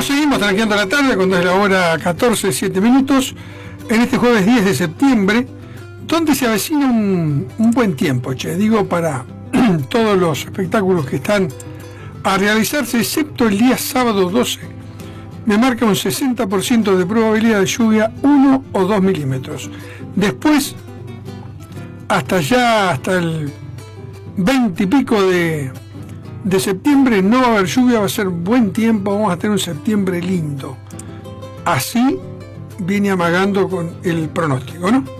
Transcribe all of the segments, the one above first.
Bueno, seguimos tranqueando la tarde cuando es la hora 14:07 en este jueves 10 de septiembre, donde se avecina un buen tiempo, digo, para todos los espectáculos que están a realizarse, excepto el día sábado 12, me marca un 60% de probabilidad de lluvia, 1 o 2 milímetros. Después, hasta el 20 y pico de septiembre no va a haber lluvia, va a ser buen tiempo, vamos a tener un septiembre lindo. Así viene amagando con el pronóstico, ¿no?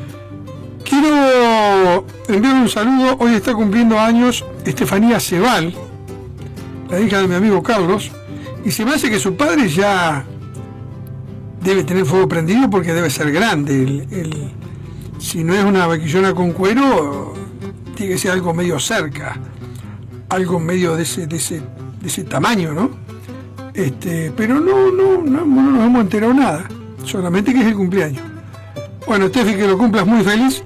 Quiero enviar un saludo, hoy está cumpliendo años Estefanía Cebal, la hija de mi amigo Carlos, y se me hace que su padre ya debe tener fuego prendido porque debe ser grande. Si no es una vaquillona con cuero, tiene que ser algo medio cerca, algo medio de ese tamaño, ¿no? Pero no nos hemos enterado nada, solamente que es el cumpleaños. Bueno, Estefi, que lo cumplas muy feliz,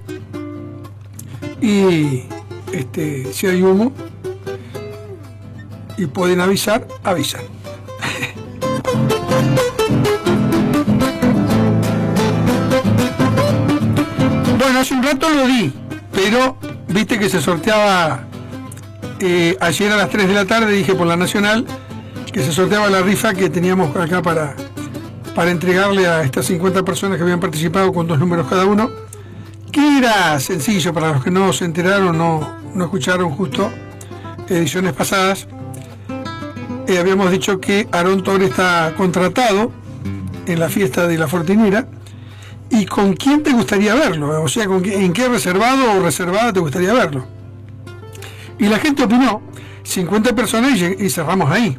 y si hay humo y pueden avisar, avisan. Bueno, hace un rato lo di, pero viste que se sorteaba ayer a las 3 de la tarde, dije por la Nacional, que se sorteaba la rifa que teníamos acá para entregarle a estas 50 personas que habían participado con 2 números cada uno, que era sencillo para los que no se enteraron, no escucharon justo ediciones pasadas. Habíamos dicho que Aarón Torres está contratado en la fiesta de la Fortinera. ¿Y con quién te gustaría verlo? O sea, ¿en qué reservado o reservada te gustaría verlo? Y la gente opinó, 50 personas y cerramos ahí.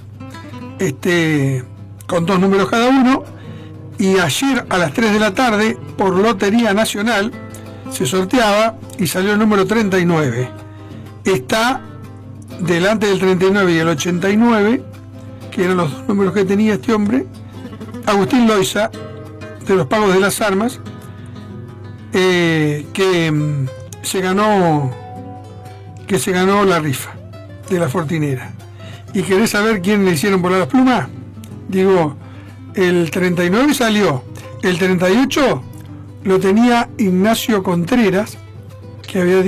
Con 2 números cada uno. Y ayer a las 3 de la tarde, por Lotería Nacional, se sorteaba y salió el número 39. Está delante del 39 y el 89, que eran los 2 números que tenía este hombre, Agustín Loiza, de los Pagos de las Armas, que se ganó la rifa de la Fortinera. ¿Y querés saber quién le hicieron volar las plumas? Digo, el 39 salió, el 38 lo tenía Ignacio Contreras, que había